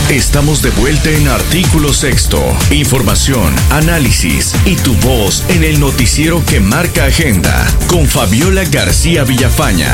Estamos de vuelta en Artículo Sexto. Información, análisis y tu voz en el noticiero que marca agenda con Fabiola García Villafaña.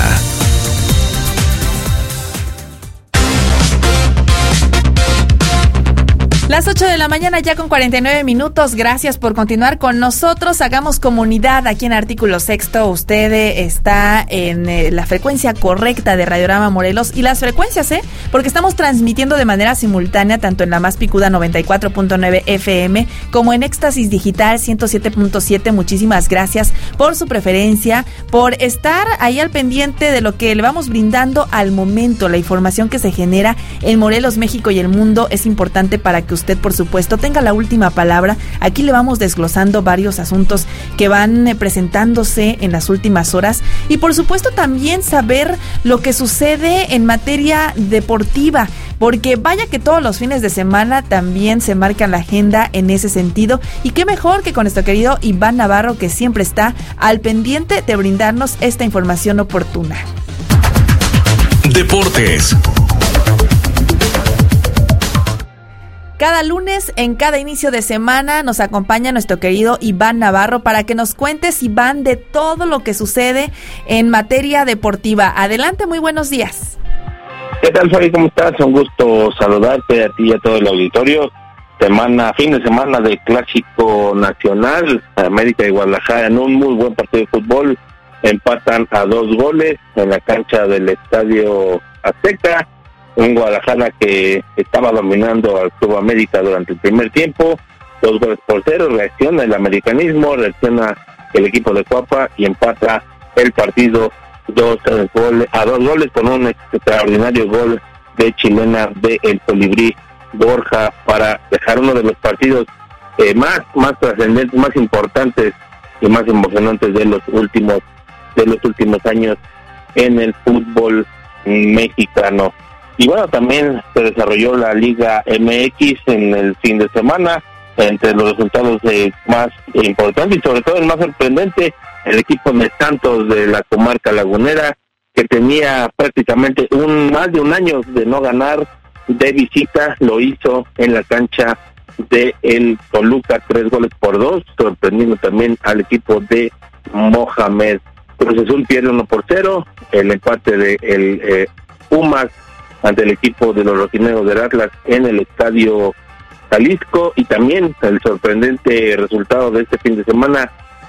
Las 8 de la mañana ya con 49 minutos. Gracias por continuar con nosotros. Hagamos comunidad aquí en Artículo Sexto. Usted está en la frecuencia correcta de Radiorama Morelos. Y las frecuencias, porque estamos transmitiendo de manera simultánea tanto en la más picuda 94.9 FM como en Éxtasis Digital 107.7. Muchísimas gracias por su preferencia, por estar ahí al pendiente de lo que le vamos brindando al momento. La información que se genera en Morelos, México y el mundo es importante para que usted, por supuesto, tenga la última palabra. Aquí le vamos desglosando varios asuntos que van presentándose en las últimas horas y, por supuesto, también saber lo que sucede en materia deportiva, porque vaya que todos los fines de semana también se marca la agenda en ese sentido, y qué mejor que con nuestro querido Iván Navarro, que siempre está al pendiente de brindarnos esta información oportuna. Deportes. Cada lunes, en cada inicio de semana, nos acompaña nuestro querido Iván Navarro para que nos cuentes, Iván, de todo lo que sucede en materia deportiva. Adelante, muy buenos días. ¿Qué tal, Fabi? ¿Cómo estás? Un gusto saludarte a ti y a todo el auditorio. Fin de semana de Clásico Nacional, América y Guadalajara en un muy buen partido de fútbol. Empatan a 2 goles en la cancha del Estadio Azteca. Un Guadalajara que estaba dominando al Club América durante el primer tiempo, 2-0, reacciona el americanismo, reacciona el equipo de Cuapa y empata el partido 2 goles con un extraordinario gol de chilena de el colibrí Borja para dejar uno de los partidos más trascendentes, más importantes y más emocionantes de los últimos años en el fútbol mexicano. Y bueno, también se desarrolló la Liga MX en el fin de semana. Entre los resultados más importantes y sobre todo el más sorprendente, el equipo de Santos de la comarca lagunera, que tenía prácticamente más de un año de no ganar de visita, lo hizo en la cancha de el Toluca 3-2, sorprendiendo también al equipo de Mohamed. Cruz Azul pierde 1-0, el empate de el Pumas ante el equipo de los rojinegros del Atlas en el Estadio Jalisco, y también el sorprendente resultado de este fin de semana,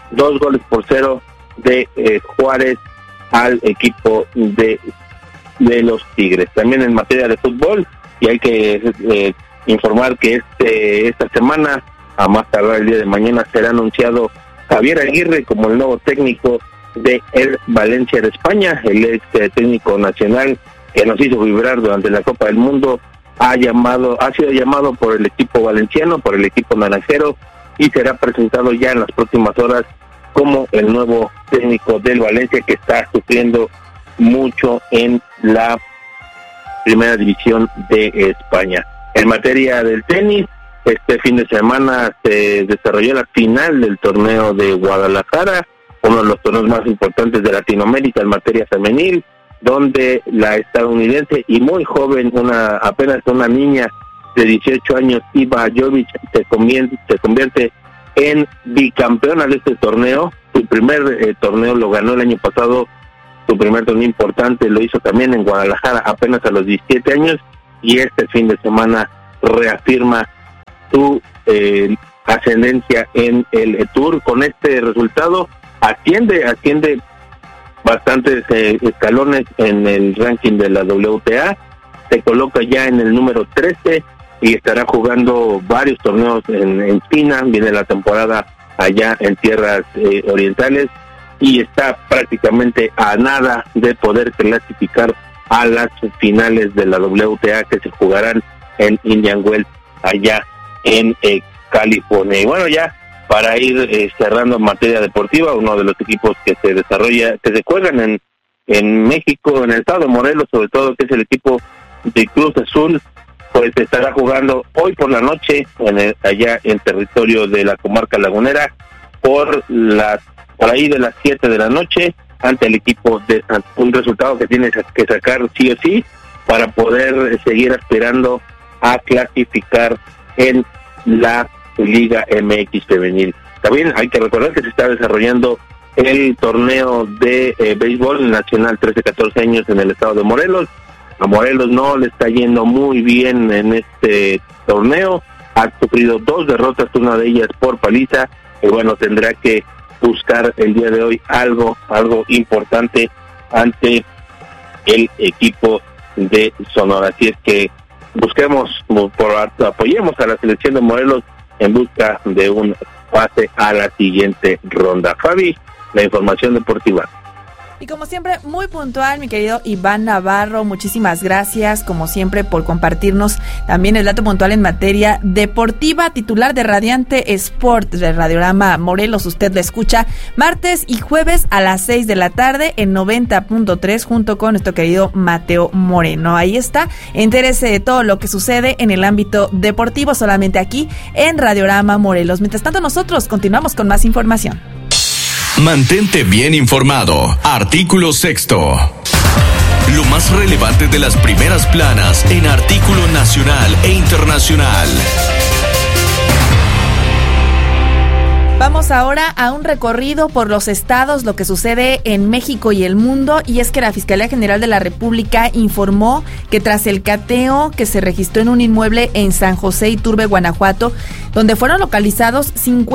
2-0 de Juárez al equipo de los Tigres. También en materia de fútbol, y hay que informar que esta semana, a más tardar el día de mañana, será anunciado Javier Aguirre como el nuevo técnico de el Valencia de España. El ex técnico nacional que nos hizo vibrar durante la Copa del Mundo ha sido llamado por el equipo valenciano, por el equipo naranjero, y será presentado ya en las próximas horas como el nuevo técnico del Valencia, que está sufriendo mucho en la primera división de España. En materia del tenis, este fin de semana se desarrolló la final del torneo de Guadalajara, uno de los torneos más importantes de Latinoamérica en materia femenil, donde la estadounidense y muy joven, apenas una niña de 18 años, Iva Jovic, se convierte en bicampeona de este torneo. Su primer torneo lo ganó el año pasado, su primer torneo importante lo hizo también en Guadalajara apenas a los 17 años, y este fin de semana reafirma su ascendencia en el Tour. Con este resultado asciende bastantes escalones en el ranking de la WTA, se coloca ya en el número 13 y estará jugando varios torneos en China. Viene la temporada allá en tierras orientales y está prácticamente a nada de poder clasificar a las finales de la WTA que se jugarán en Indian Wells allá en California. Y bueno, ya para ir cerrando en materia deportiva, uno de los equipos que se juegan en México, en el estado de Morelos sobre todo, que es el equipo de Cruz Azul, pues estará jugando hoy por la noche allá en territorio de la comarca lagunera por ahí de las 7 de la noche ante el equipo de un resultado que tiene que sacar sí o sí para poder seguir aspirando a clasificar en la Liga MX femenil. También hay que recordar que se está desarrollando el torneo de béisbol nacional 13-14 años en el estado de Morelos. A Morelos no le está yendo muy bien en este torneo, ha sufrido 2 derrotas, una de ellas por paliza, y bueno, tendrá que buscar el día de hoy algo importante ante el equipo de Sonora. Así es que apoyemos a la selección de Morelos en busca de un pase a la siguiente ronda. Fabi, la información deportiva. Y como siempre, muy puntual, mi querido Iván Navarro, muchísimas gracias, como siempre, por compartirnos también el dato puntual en materia deportiva. Titular de Radiante Sport de Radiorama Morelos, usted la escucha martes y jueves a las 6 de la tarde en 90.3 junto con nuestro querido Mateo Moreno. Ahí está, entérese de todo lo que sucede en el ámbito deportivo solamente aquí en Radiorama Morelos. Mientras tanto, nosotros continuamos con más información. Mantente bien informado. Artículo Sexto. Lo más relevante de las primeras planas en artículo nacional e internacional. Vamos ahora a un recorrido por los estados, lo que sucede en México y el mundo, y es que la Fiscalía General de la República informó que tras el cateo que se registró en un inmueble en San José Iturbe, Guanajuato, donde fueron localizados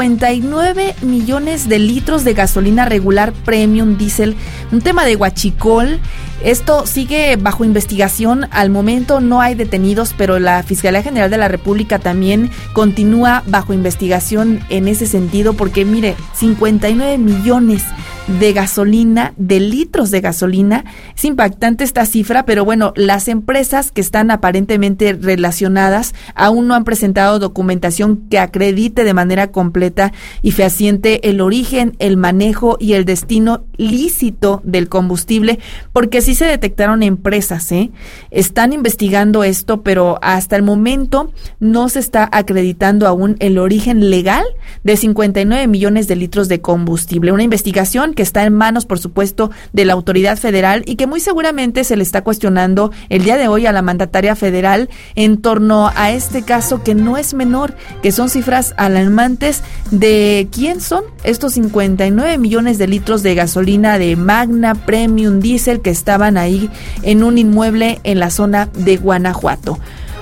59 millones de litros de gasolina regular premium diésel, un tema de huachicol. Esto sigue bajo investigación. Al momento no hay detenidos, pero la Fiscalía General de la República también continúa bajo investigación en ese sentido, porque mire, 59 millones de gasolina, de litros de gasolina, es impactante esta cifra, pero bueno, las empresas que están aparentemente relacionadas aún no han presentado documentación que acredite de manera completa y fehaciente el origen, el manejo y el destino lícito del combustible, porque sí se detectaron empresas, están investigando esto, pero hasta el momento no se está acreditando aún el origen legal de 59 millones de litros de combustible. Una investigación que está en manos, por supuesto, de la autoridad federal y que muy seguramente se le está cuestionando el día de hoy a la mandataria federal en torno a este caso, que no es menor, que son cifras alarmantes de quién son estos 59 millones de litros de gasolina de Magna Premium Diesel que estaban ahí en un inmueble en la zona de Guanajuato.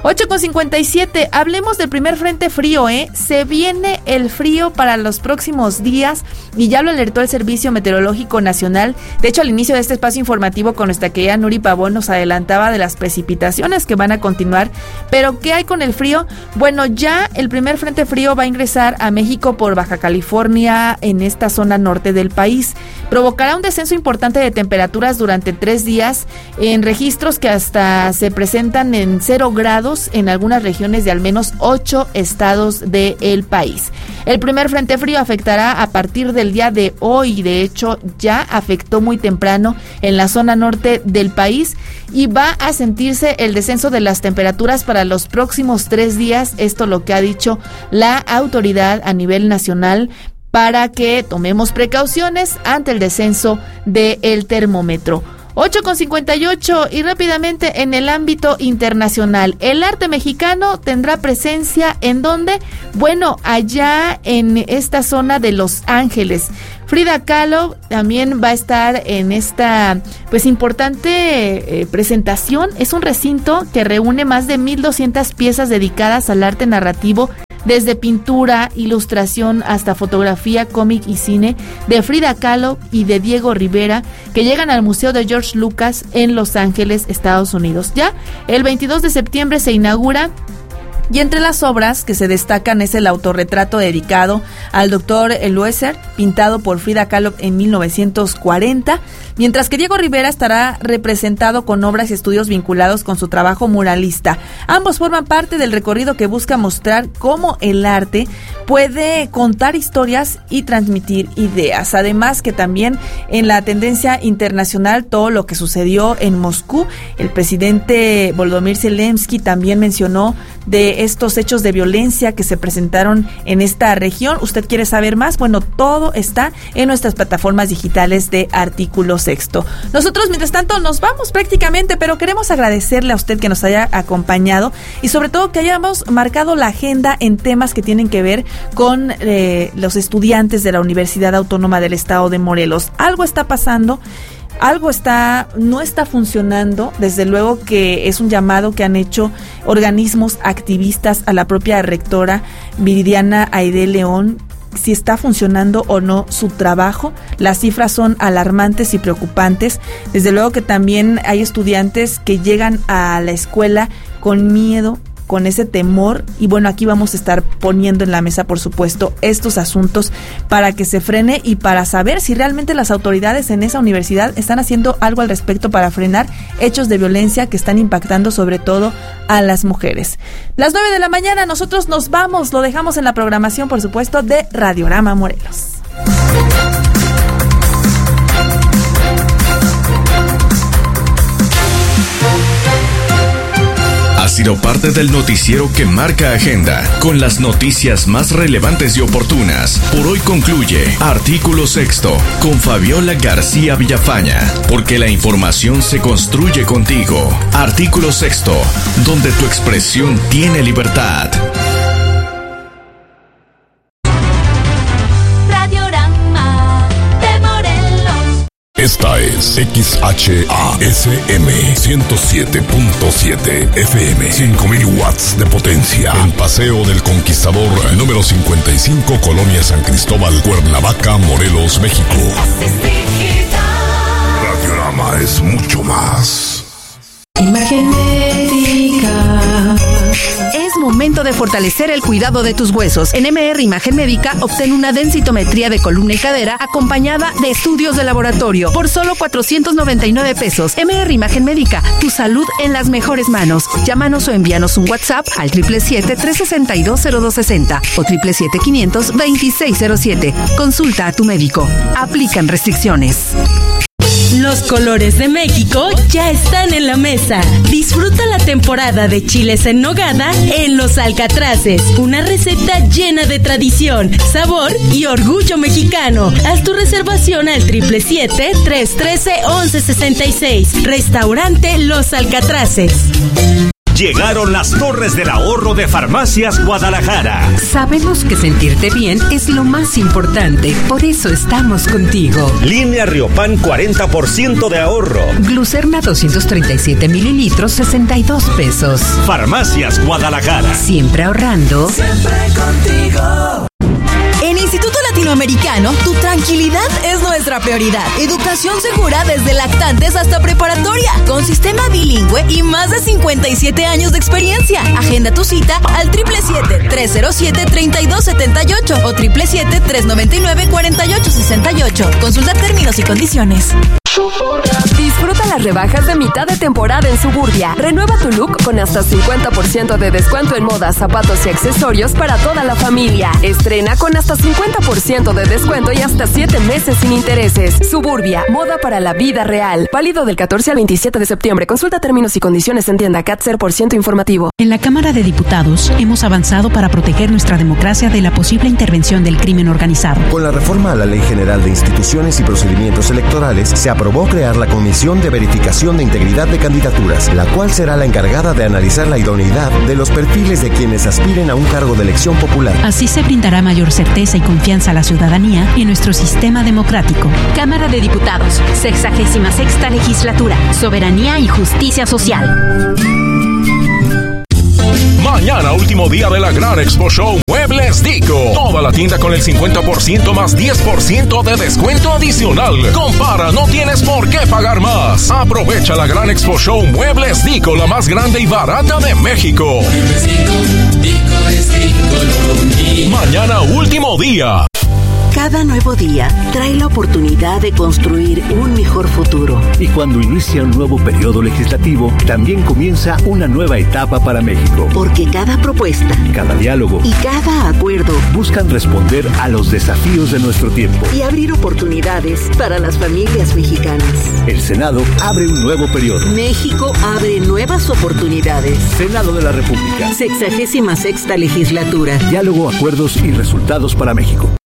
8:57, hablemos del primer frente frío, Se viene el frío para los próximos días y ya lo alertó el Servicio Meteorológico Nacional. De hecho, al inicio de este espacio informativo con nuestra querida Nuri Pavón nos adelantaba de las precipitaciones que van a continuar. Pero, ¿qué hay con el frío? Bueno, ya el primer frente frío va a ingresar a México por Baja California en esta zona norte del país. Provocará un descenso importante de temperaturas durante 3 días en registros que hasta se presentan en 0 grados en algunas regiones de al menos 8 estados del país. El primer frente frío afectará a partir del día de hoy, de hecho ya afectó muy temprano en la zona norte del país y va a sentirse el descenso de las temperaturas para los próximos 3 días, esto lo que ha dicho la autoridad a nivel nacional, para que tomemos precauciones ante el descenso del termómetro. 8:58 y rápidamente en el ámbito internacional. El arte mexicano tendrá presencia ¿en dónde? Bueno, allá en esta zona de Los Ángeles. Frida Kahlo también va a estar en esta importante presentación. Es un recinto que reúne más de 1,200 piezas dedicadas al arte narrativo, desde pintura, ilustración hasta fotografía, cómic y cine, de Frida Kahlo y de Diego Rivera, que llegan al Museo de George Lucas en Los Ángeles, Estados Unidos. Ya el 22 de septiembre se inaugura. Y entre las obras que se destacan es el autorretrato dedicado al doctor Eliezer, pintado por Frida Kahlo en 1940, mientras que Diego Rivera estará representado con obras y estudios vinculados con su trabajo muralista. Ambos forman parte del recorrido que busca mostrar cómo el arte puede contar historias y transmitir ideas. Además que también en la tendencia internacional, todo lo que sucedió en Moscú, el presidente Volodymyr Zelensky también mencionó de estos hechos de violencia que se presentaron en esta región. ¿Usted quiere saber más? Bueno, todo está en nuestras plataformas digitales de Artículo Sexto. Nosotros, mientras tanto, nos vamos prácticamente, pero queremos agradecerle a usted que nos haya acompañado y sobre todo que hayamos marcado la agenda en temas que tienen que ver con los estudiantes de la Universidad Autónoma del Estado de Morelos. Algo está pasando. Algo no está funcionando. Desde luego que es un llamado que han hecho organismos activistas a la propia rectora Viridiana Aide León, si está funcionando o no su trabajo. Las cifras son alarmantes y preocupantes. Desde luego que también hay estudiantes que llegan a la escuela con miedo, con ese temor, y bueno, aquí vamos a estar poniendo en la mesa, por supuesto, estos asuntos para que se frene y para saber si realmente las autoridades en esa universidad están haciendo algo al respecto para frenar hechos de violencia que están impactando sobre todo a las mujeres. Las 9 de la mañana, nosotros nos vamos, lo dejamos en la programación, por supuesto, de Radiorama Morelos. Ha sido parte del noticiero que marca agenda, con las noticias más relevantes y oportunas. Por hoy concluye Artículo Sexto con Fabiola García Villafaña, porque la información se construye contigo. Artículo Sexto, donde tu expresión tiene libertad. Esta es XHASM 107.7 FM, 5000 watts de potencia, en Paseo del Conquistador, número 55, Colonia San Cristóbal, Cuernavaca, Morelos, México. Radiorama es mucho más. Imagen Médica. Es momento de fortalecer el cuidado de tus huesos. En MR Imagen Médica obtén una densitometría de columna y cadera acompañada de estudios de laboratorio por solo 499 pesos. MR Imagen Médica, tu salud en las mejores manos. Llámanos o envíanos un WhatsApp al 777-362-0260 o 777-500-2607. Consulta a tu médico. Aplican restricciones. Los colores de México ya están en la mesa. Disfruta la temporada de chiles en nogada en Los Alcatraces. Una receta llena de tradición, sabor y orgullo mexicano. Haz tu reservación al 777-313-1166. Restaurante Los Alcatraces. Llegaron las Torres del Ahorro de Farmacias Guadalajara. Sabemos que sentirte bien es lo más importante, por eso estamos contigo. Línea Riopan, 40% de ahorro. Glucerna 237 mililitros, 62 pesos. Farmacias Guadalajara. Siempre ahorrando. Siempre contigo. En Instituto Latinoamericano, tu tranquilidad es nuestra prioridad. Educación segura desde lactantes hasta preparatoria, con sistema bilingüe y más de 57 años de experiencia. Agenda tu cita al 777-307-3278 o 777-399-4868. Consulta términos y condiciones. Disfruta las rebajas de mitad de temporada en Suburbia. Renueva tu look con hasta 50% de descuento en modas, zapatos y accesorios para toda la familia. Estrena con hasta 50% de descuento y hasta 7 meses sin intereses. Suburbia, moda para la vida real. Válido del 14 al 27 de septiembre. Consulta términos y condiciones en tienda CAT 0% informativo. En la Cámara de Diputados hemos avanzado para proteger nuestra democracia de la posible intervención del crimen organizado. Con la reforma a la Ley General de Instituciones y Procedimientos Electorales, se aprobó crear la Comisión de Verificación de Integridad de Candidaturas, la cual será la encargada de analizar la idoneidad de los perfiles de quienes aspiren a un cargo de elección popular. Así se brindará mayor certeza y confianza a la ciudadanía en nuestro sistema democrático. Cámara de Diputados, 66ª Legislatura, Soberanía y Justicia Social. Mañana, último día de la Gran Expo Show Muebles Dico. Toda la tienda con el 50% más 10% de descuento adicional. Compara, no tienes por qué pagar más. Aprovecha la Gran Expo Show Muebles Dico, la más grande y barata de México. Mañana, último día. Cada nuevo día trae la oportunidad de construir un mejor futuro. Y cuando inicia un nuevo periodo legislativo, también comienza una nueva etapa para México. Porque cada propuesta, cada diálogo y cada acuerdo buscan responder a los desafíos de nuestro tiempo y abrir oportunidades para las familias mexicanas. El Senado abre un nuevo periodo. México abre nuevas oportunidades. Senado de la República. 66ª legislatura. Diálogo, acuerdos y resultados para México.